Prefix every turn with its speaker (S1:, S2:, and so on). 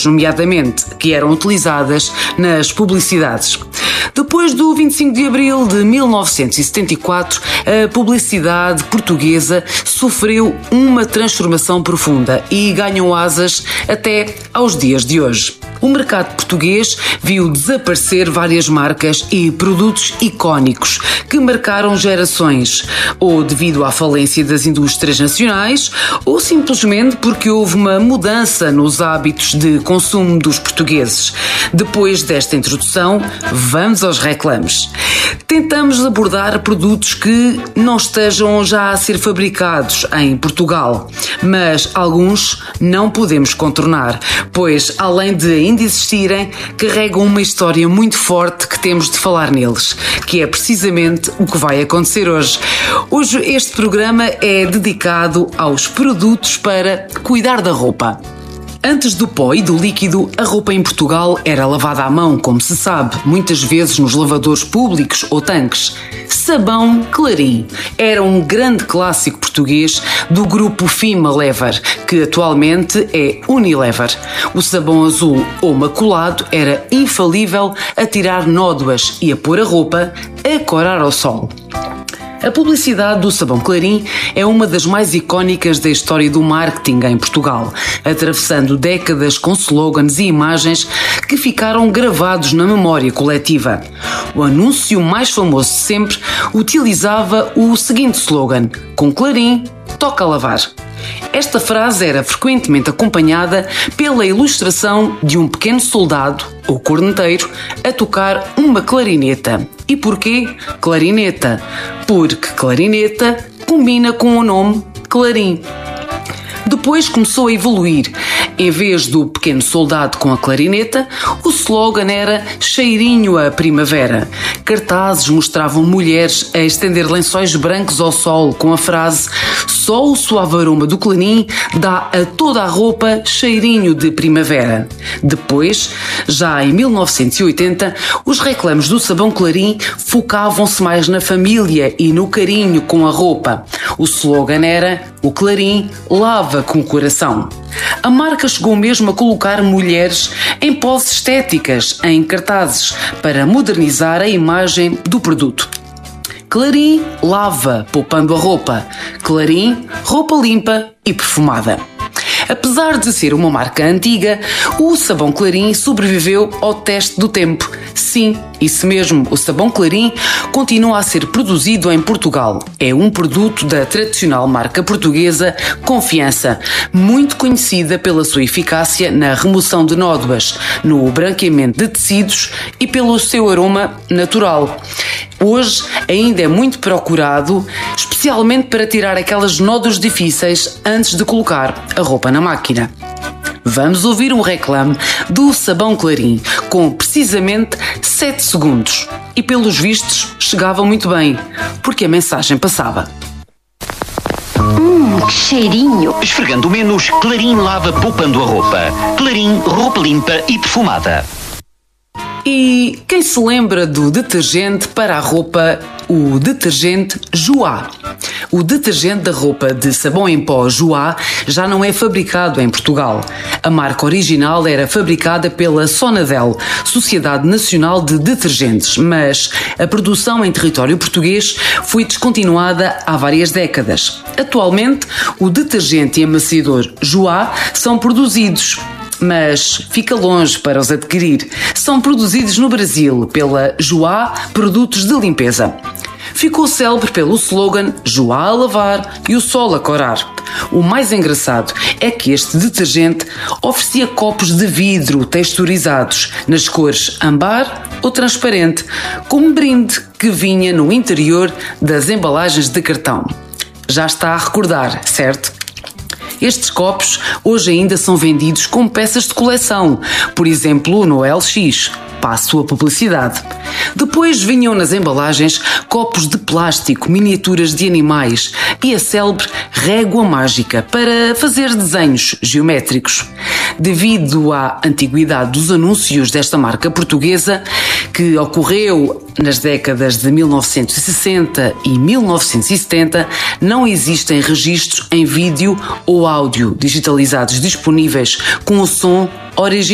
S1: nomeadamente, que eram utilizadas nas publicidades. Depois do 25 de abril de 1974, a publicidade portuguesa sofreu uma transformação profunda e ganhou asas até aos dias de hoje. O mercado português viu desaparecer várias marcas e produtos icónicos que marcaram gerações, ou devido à falência das indústrias nacionais, ou simplesmente porque houve uma mudança nos hábitos de consumo dos portugueses. Depois desta introdução, vamos aos reclames. Tentamos abordar produtos que não estejam já a ser fabricados em Portugal, mas alguns não podemos contornar, pois além de ainda existirem, carregam uma história muito forte que temos de falar neles, que é precisamente o que vai acontecer hoje. Hoje este programa é dedicado aos produtos para cuidar da roupa. Antes do pó e do líquido, a roupa em Portugal era lavada à mão, como se sabe, muitas vezes nos lavadores públicos ou tanques. Sabão Clarim era um grande clássico português do grupo Fima-Lever, que atualmente é Unilever. O sabão azul ou maculado era infalível a tirar nódoas e a pôr a roupa a corar ao sol. A publicidade do sabão Clarim é uma das mais icónicas da história do marketing em Portugal, atravessando décadas com slogans e imagens que ficaram gravados na memória coletiva. O anúncio mais famoso de sempre utilizava o seguinte slogan: "Com Clarim, toca a lavar". Esta frase era frequentemente acompanhada pela ilustração de um pequeno soldado, ou corneteiro, a tocar uma clarineta. E porquê clarineta? Porque clarineta combina com o nome Clarim. Depois começou a evoluir. Em vez do pequeno soldado com a clarineta, o slogan era "Cheirinho a primavera". Cartazes mostravam mulheres a estender lençóis brancos ao sol com a frase "Só o suave aroma do Clarim dá a toda a roupa cheirinho de primavera". Depois, já em 1980, os reclames do sabão Clarim focavam-se mais na família e no carinho com a roupa. O slogan era "O Clarim lava com o coração". A marca chegou mesmo a colocar mulheres em poses estéticas em cartazes para modernizar a imagem do produto. Clarim lava, poupando a roupa. Clarim, roupa limpa e perfumada. Apesar de ser uma marca antiga, o sabão Clarim sobreviveu ao teste do tempo. Sim, isso mesmo, o sabão Clarim continua a ser produzido em Portugal. É um produto da tradicional marca portuguesa Confiança, muito conhecida pela sua eficácia na remoção de nódoas, no branqueamento de tecidos e pelo seu aroma natural. Hoje ainda é muito procurado, especialmente para tirar aquelas nódoas difíceis antes de colocar a roupa na máquina. Vamos ouvir um reclame do sabão Clarim, com precisamente 7 segundos. E pelos vistos chegava muito bem, porque a mensagem passava.
S2: Que cheirinho!
S3: Esfregando menos, Clarim lava poupando a roupa. Clarim, roupa limpa e perfumada.
S1: E quem se lembra do detergente para a roupa, o detergente Joá? O detergente da roupa de sabão em pó Joá já não é fabricado em Portugal. A marca original era fabricada pela Sonadel, Sociedade Nacional de Detergentes, mas a produção em território português foi descontinuada há várias décadas. Atualmente, o detergente e amaciador Joá são produzidos, mas fica longe para os adquirir. São produzidos no Brasil pela Joá Produtos de Limpeza. Ficou célebre pelo slogan "Joá a lavar e o sol a corar". O mais engraçado é que este detergente oferecia copos de vidro texturizados nas cores âmbar ou transparente, como brinde que vinha no interior das embalagens de cartão. Já está a recordar, certo? Estes copos hoje ainda são vendidos como peças de coleção, por exemplo no LX. Passo a publicidade. Depois vinham nas embalagens copos de plástico, miniaturas de animais e a célebre régua mágica para fazer desenhos geométricos. Devido à antiguidade dos anúncios desta marca portuguesa, que ocorreu nas décadas de 1960 e 1970, não existem registros em vídeo ou áudio digitalizados disponíveis com o som original.